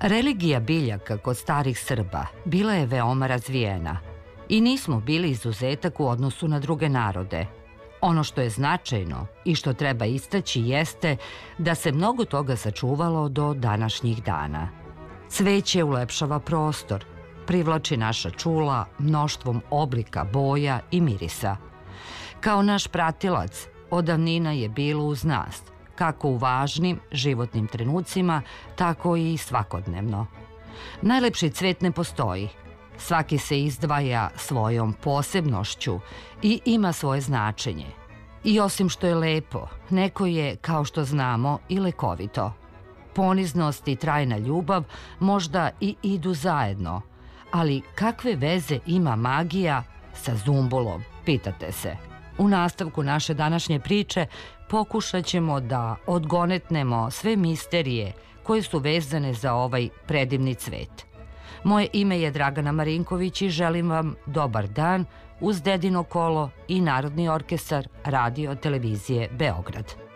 Religija biljaka kod starih Srba bila je veoma razvijena i nismo bili izuzetak u odnosu na druge narode. Ono što je značajno i što treba istaći jeste da se mnogo toga sačuvalo do današnjih dana. Cveće ulepšava prostor, privlači naša čula mnoštvom oblika, boja i mirisa. Kao naš pratilac, od davnina je bilo uz nas, kako u važnim životnim trenucima, tako i svakodnevno. Najlepši cvet ne postoji. Svaki se izdvaja svojom posebnošću i ima svoje značenje. I osim što je lepo, neko je, kao što znamo, i lekovito. Poniznost i trajna ljubav možda i idu zajedno, ali kakve veze ima magija sa zumbulom, pitate se. U nastavku naše današnje priče pokušat ćemo da odgonetnemo sve misterije koje su vezane za ovaj predivni cvet. Moje ime je Dragana Marinković i želim vam dobar dan uz Dedino kolo i Narodni orkestar Radio Televizije Beograd.